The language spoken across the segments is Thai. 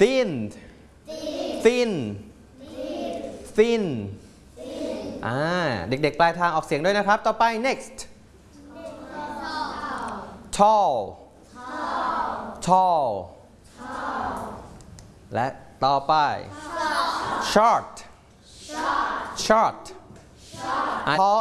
thin thin thin เด็กๆปลายทางออกเสียงด้วยนะครับต่อไป next tall tall และต่อไป short short tall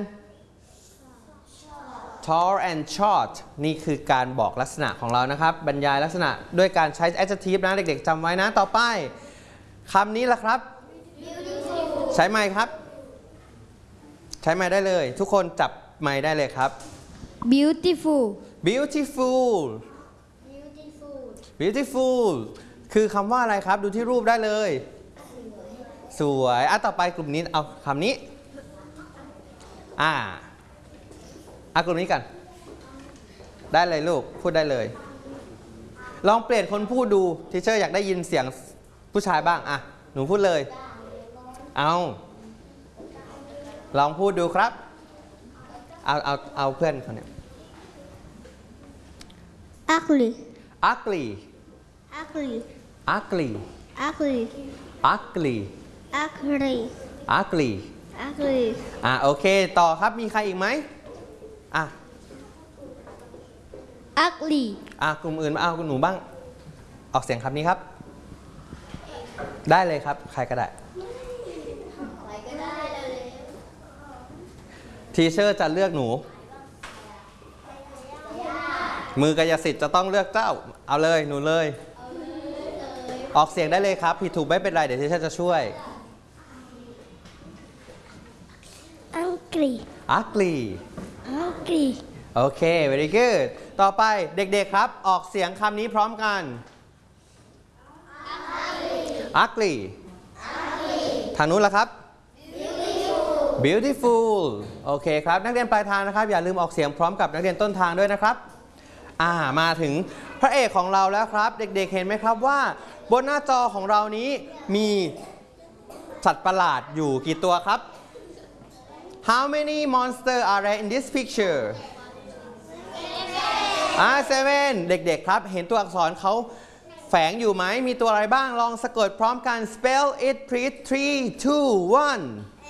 and short นี่คือการบอกลักษณะของเรานะครับบรรยายลักษณะด้วยการใช้ adjective นะเด็กๆจำไว้นะต่อไปคำนี้ล่ะครับ ใช้ไมค์ครับใช้ไมค์ได้เลยทุกคนจับไมค์ได้เลยครับ beautiful beautiful beautiful คือคำว่าอะไรครับดูที่รูปได้เลยสวยต่อไปกลุ่มนี้เอาคำนี้กลุ่มนี้กันได้เลยลูกพูดได้เลยลองเปลี่ยนคนพูดดูทีเชอร์อยากได้ยินเสียงผู้ชายบ้างหนูพูดเลยลองพูดดูครับเอาเพื่อนเขาเนี่ย ugly ugly ugly ugly ugly ugly ugly ugly ugly โอเคต่อครับมีใครอีกไหม ugly กลุ่มอื่นมาเอาหนูบ้างออกเสียงคำนี้ครับได้เลยครับใครก็ได้ทีเชอร์จะเลือกหนูมือกายสิทธิ์จะต้องเลือกเจ้าเอาเลยหนูเลยออกเสียงได้เลยครับผิดถูกไม่เป็นไรเดี๋ยวทีเชอร์จะช่วย ugly ugly ugly โอเค very good ต่อไปเด็กๆครับออกเสียงคำนี้พร้อมกัน ugly ทางนู้นล่ะครับ beautiful โอเคครับนักเรียนปลายทางนะครับอย่าลืมออกเสียงพร้อมกับนักเรียนต้นทางด้วยนะครับมาถึงพระเอกของเราแล้วครับเด็กๆเห็นไหมครับว่าบนหน้าจอของเรานี้มีสัตว์ประหลาดอยู่กี่ตัวครับ How many monsters are there in this picture 7 เด็กๆครับเห็นตัวอักษรเขาแฝงอยู่ไหมมีตัวอะไรบ้างลองสะกดพร้อมกัน spell it please 3 2 1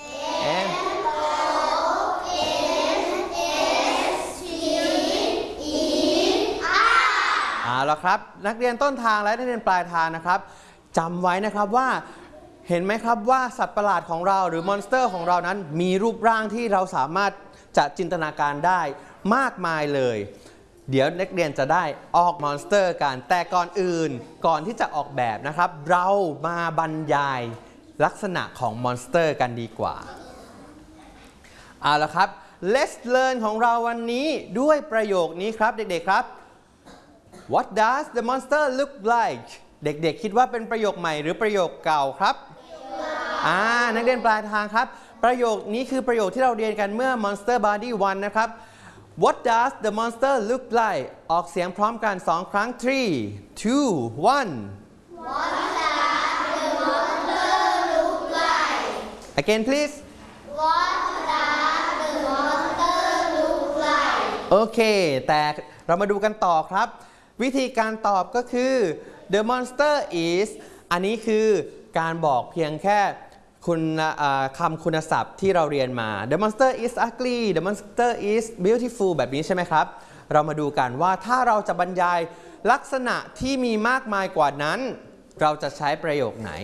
แล้วครับนักเรียนต้นทางและนักเรียนปลายทางนะครับจำไว้นะครับว่าเห็นไหมครับว่าสัตว์ประหลาดของเราหรือมอนสเตอร์ของเรานั้นมีรูปร่างที่เราสามารถจะจินตนาการได้มากมายเลยเดี๋ยวนักเรียนจะได้ออกมอนสเตอร์กันแต่ก่อนอื่นก่อนที่จะออกแบบนะครับเรามาบรรยายลักษณะของมอนสเตอร์กันดีกว่าละครับ Let's learn ของเราวันนี้ด้วยประโยคนี้ครับเด็กๆครับWhat does the monster look like เด็กๆคิดว่าเป็นประโยคใหม่หรือประโยคเก่าครับนักเรียนปลายทางครับประโยคนี้คือประโยคที่เราเรียนกันเมื่อ Monster Body 1 นะครับ What does the monster look like ออกเสียงพร้อมกัน2 ครั้ง 3 2 1 What does the monster look like Again please What does the monster look like โอเคแต่เรามาดูกันต่อครับวิธีการตอบก็คือ the monster is อันนี้คือการบอกเพียงแค่คำคุณศัพท์ที่เราเรียนมา the monster is ugly the monster is beautiful แบบนี้ใช่ไหมครับเรามาดูกันว่าถ้าเราจะบรรยายลักษณะที่มีมากมายกว่านั้นเราจะใช้ประโยคไหน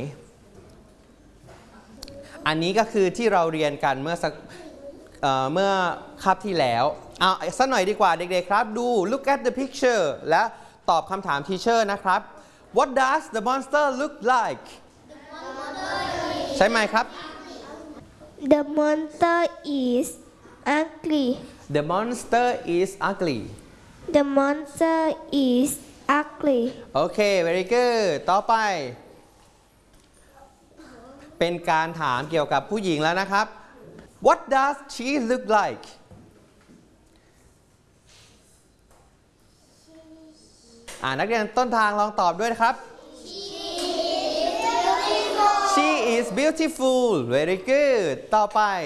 อันนี้ก็คือที่เราเรียนกันเมื่อคาบที่แล้วสักหน่อยดีกว่าเด็กๆครับดู look at the picture และตอบคำถามทีเชอร์นะครับ What does the monster look like ใช่ไหมครับ The monster is ugly The monster is ugly The monster is ugly โอเค very good ต่อไปเป็นการถามเกี่ยวกับผู้หญิงแล้วนะครับ What does she look likeนักเรียนต้นทางลองตอบด้วยนะครับ She is beautiful Very good ต่อไป